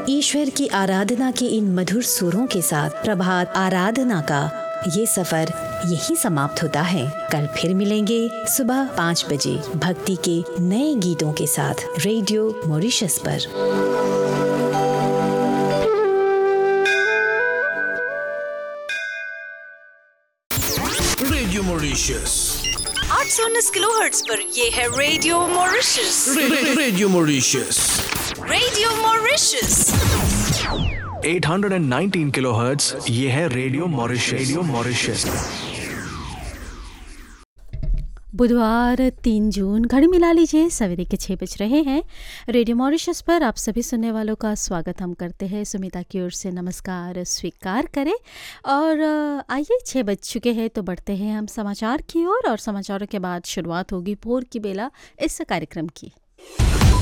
ईश्वर की आराधना के इन मधुर सुरों के साथ प्रभात आराधना का ये सफर यही समाप्त होता है। कल फिर मिलेंगे सुबह 5 बजे भक्ति के नए गीतों के साथ रेडियो मॉरिशस पर। रेडियो मॉरिशस 819 किलोहर्ट्ज पर ये है radio Mauritius. Radio Mauritius 819 kilohertz, ये है रेडियो मॉरिशस। बुधवार 3 जून, घड़ी मिला लीजिए, सवेरे के 6 बज रहे हैं। रेडियो मॉरिशस पर आप सभी सुनने वालों का स्वागत हम करते हैं। सुमिता की ओर से नमस्कार स्वीकार करें। और आइए 6 बज चुके हैं तो बढ़ते हैं हम समाचार की ओर और समाचारों के बाद शुरुआत होगी भोर की बेला इस कार्यक्रम की।